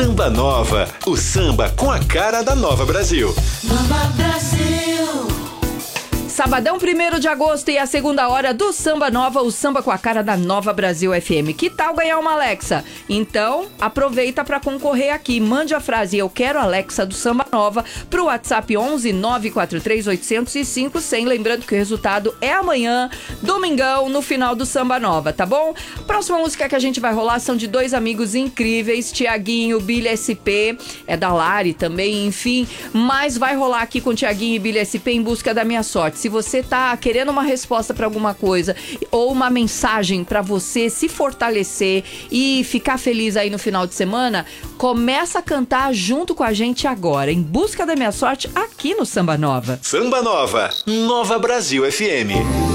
Samba Nova, o samba com a cara da Nova Brasil. Nova Brasil. Sabadão 1º de agosto e a segunda hora do Samba Nova, o samba com a cara da Nova Brasil FM. Que tal ganhar uma Alexa? Então, aproveita para concorrer aqui. Mande a frase "Eu quero Alexa" do Samba Nova pro WhatsApp 11 943 805 100. Lembrando que o resultado é amanhã, domingão, no final do Samba Nova, tá bom? Próxima música que a gente vai rolar são de dois amigos incríveis, Tiaguinho, Billy SP, é da Lari também, enfim. Mas vai rolar aqui com Tiaguinho e Billy SP Em Busca da Minha Sorte. Se você tá querendo uma resposta para alguma coisa ou uma mensagem para você se fortalecer e ficar feliz aí no final de semana, começa a cantar junto com a gente agora, Em Busca da Minha Sorte, aqui no Samba Nova. Samba Nova, Nova Brasil FM.